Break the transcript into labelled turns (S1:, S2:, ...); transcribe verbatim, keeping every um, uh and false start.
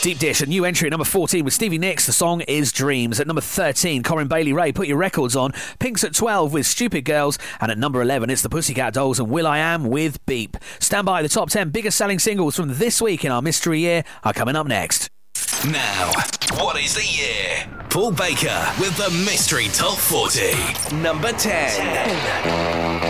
S1: Deep Dish, a new entry at number fourteen with Stevie Nicks. The song is Dreams. At number thirteen, Corinne Bailey Ray, Put Your Records On. Pink's at twelve with Stupid Girls. And at number eleven, it's the Pussycat Dolls and Will I Am with Beep. Stand by, the top ten biggest selling singles from this week in our mystery year are coming up next.
S2: Now, what is the year? Paul Baker with the Mystery Top forty. Number ten.